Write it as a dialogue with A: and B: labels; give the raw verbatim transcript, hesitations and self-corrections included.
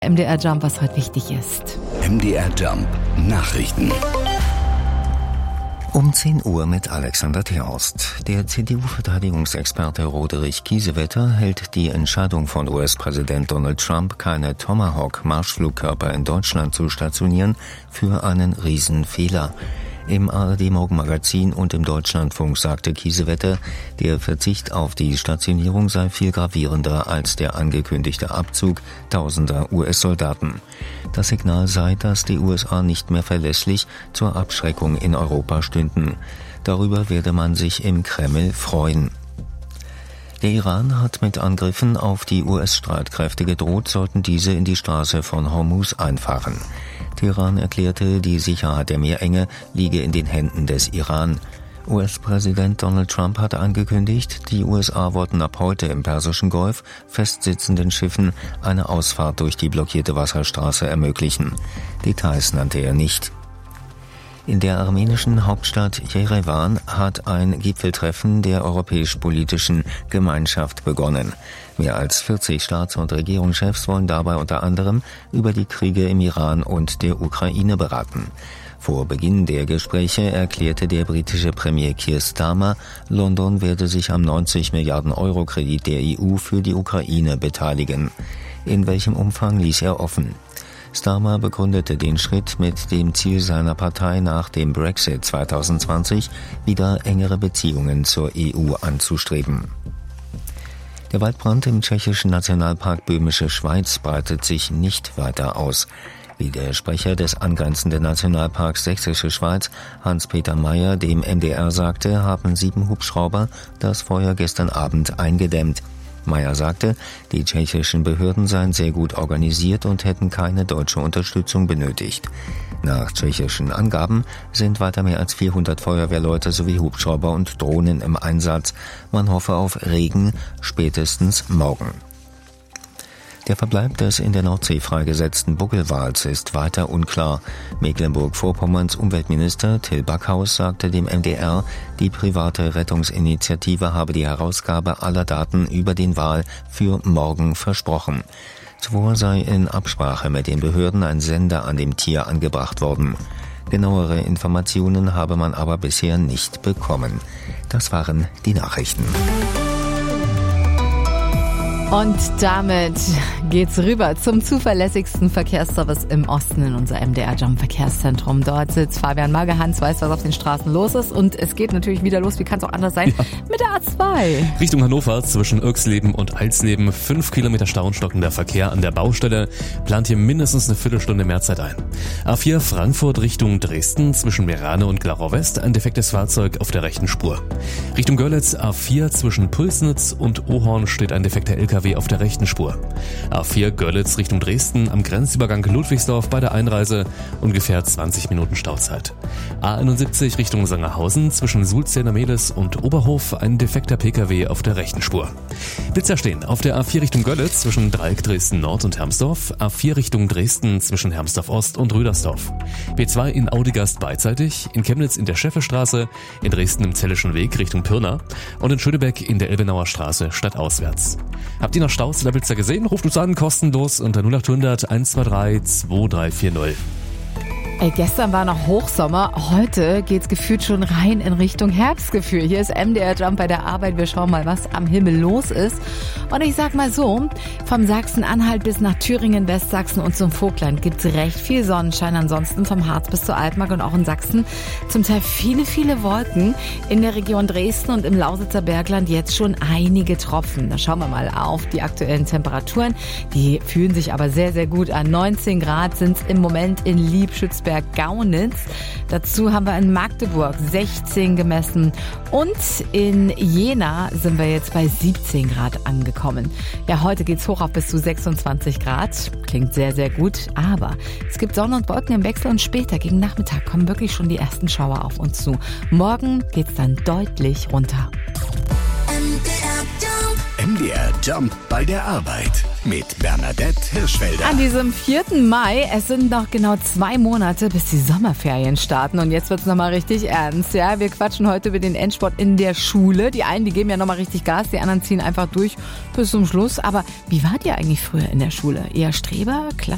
A: M D R Jump, was heute wichtig ist.
B: M D R Jump Nachrichten.
C: Um zehn Uhr mit Alexander Theorst. Der C D U-Verteidigungsexperte Roderich Kiesewetter hält die Entscheidung von U S-Präsident Donald Trump, keine Tomahawk-Marschflugkörper in Deutschland zu stationieren, für einen Riesenfehler. Im A R D-Morgenmagazin und im Deutschlandfunk sagte Kiesewetter, der Verzicht auf die Stationierung sei viel gravierender als der angekündigte Abzug tausender U S-Soldaten. Das Signal sei, dass die U S A nicht mehr verlässlich zur Abschreckung in Europa stünden. Darüber werde man sich im Kreml freuen. Der Iran hat mit Angriffen auf die U S-Streitkräfte gedroht, sollten diese in die Straße von Hormuz einfahren. Teheran erklärte, die Sicherheit der Meerenge liege in den Händen des Iran. U S-Präsident Donald Trump hatte angekündigt, die U S A wollten ab heute im Persischen Golf festsitzenden Schiffen eine Ausfahrt durch die blockierte Wasserstraße ermöglichen. Details nannte er nicht. In der armenischen Hauptstadt Jerewan hat ein Gipfeltreffen der europäisch-politischen Gemeinschaft begonnen. Mehr als vierzig Staats- und Regierungschefs wollen dabei unter anderem über die Kriege im Iran und der Ukraine beraten. Vor Beginn der Gespräche erklärte der britische Premier Keir Starmer, London werde sich am neunzig Milliarden Euro Kredit der E U für die Ukraine beteiligen. In welchem Umfang ließ er offen. Starmer begründete den Schritt mit dem Ziel seiner Partei, nach dem Brexit zwanzig zwanzig wieder engere Beziehungen zur E U anzustreben. Der Waldbrand im tschechischen Nationalpark Böhmische Schweiz breitet sich nicht weiter aus. Wie der Sprecher des angrenzenden Nationalparks Sächsische Schweiz, Hans-Peter Meyer, dem M D R sagte, haben sieben Hubschrauber das Feuer gestern Abend eingedämmt. Meyer sagte, die tschechischen Behörden seien sehr gut organisiert und hätten keine deutsche Unterstützung benötigt. Nach tschechischen Angaben sind weiter mehr als vierhundert Feuerwehrleute sowie Hubschrauber und Drohnen im Einsatz. Man hoffe auf Regen spätestens morgen. Der Verbleib des in der Nordsee freigesetzten Buckelwals ist weiter unklar. Mecklenburg-Vorpommerns Umweltminister Till Backhaus sagte dem M D R, die private Rettungsinitiative habe die Herausgabe aller Daten über den Wal für morgen versprochen. Zuvor sei in Absprache mit den Behörden ein Sender an dem Tier angebracht worden. Genauere Informationen habe man aber bisher nicht bekommen. Das waren die Nachrichten.
A: Und damit geht's rüber zum zuverlässigsten Verkehrsservice im Osten in unser M D R Jump Verkehrszentrum. Dort sitzt Fabian Magerhans, weiß, was auf den Straßen los ist. Und es geht natürlich wieder los, wie kann es auch anders sein, ja. mit der A zwei.
D: Richtung Hannover zwischen Irxleben und Alsleben. Fünf Kilometer Stau und stockender Verkehr an der Baustelle. Plant hier mindestens eine Viertelstunde mehr Zeit ein. A vier Frankfurt Richtung Dresden zwischen Merane und Glarau West. Ein defektes Fahrzeug auf der rechten Spur. Richtung Görlitz A vier zwischen Pülsnitz und Ohorn steht ein defekter L K W auf der rechten Spur. A vier Görlitz Richtung Dresden am Grenzübergang Ludwigsdorf bei der Einreise ungefähr zwanzig Minuten Stauzeit. A einundsiebzig Richtung Sangerhausen zwischen Sulzerner-Mehlis und Oberhof ein defekter P K W auf der rechten Spur. Blitzer stehen auf der A vier Richtung Görlitz zwischen Dreieck Dresden Nord und Hermsdorf, A vier Richtung Dresden zwischen Hermsdorf Ost und Rüdersdorf. B zwei in Audigast beidseitig, in Chemnitz in der Schäffelstraße, in Dresden im Zellischen Weg Richtung Pirna und in Schönebeck in der Elbenauer Straße stadtauswärts. Habt ihr noch Staus in der Blitzer gesehen? Ruft uns an, kostenlos unter null acht hundert eins zwei drei zwei drei vier null.
A: Ey, gestern war noch Hochsommer, heute geht's gefühlt schon rein in Richtung Herbstgefühl. Hier ist M D R Jump bei der Arbeit, wir schauen mal, was am Himmel los ist. Und ich sag mal so, vom Sachsen-Anhalt bis nach Thüringen, Westsachsen und zum Vogtland gibt's recht viel Sonnenschein. Ansonsten vom Harz bis zur Altmark und auch in Sachsen zum Teil viele, viele Wolken. In der Region Dresden und im Lausitzer Bergland jetzt schon einige Tropfen. Da schauen wir mal auf die aktuellen Temperaturen. Die fühlen sich aber sehr, sehr gut an. neunzehn Grad sind's im Moment in Liebschützberg. Gaunitz. Dazu haben wir in Magdeburg sechzehn gemessen und in Jena sind wir jetzt bei siebzehn Grad angekommen. Ja, heute geht's hoch auf bis zu sechsundzwanzig Grad. Klingt sehr, sehr gut, aber es gibt Sonne und Wolken im Wechsel und später gegen Nachmittag kommen wirklich schon die ersten Schauer auf uns zu. Morgen geht's dann deutlich runter.
B: M D R Jump bei der Arbeit mit Bernadette Hirschfelder.
A: An diesem vierten Mai, es sind noch genau zwei Monate, bis die Sommerferien starten. Und jetzt wird's nochmal richtig ernst. Ja, wir quatschen heute über den Endsport in der Schule. Die einen, die geben ja nochmal richtig Gas, die anderen ziehen einfach durch bis zum Schluss. Aber wie wart ihr eigentlich früher in der Schule? Eher Streber, Klasse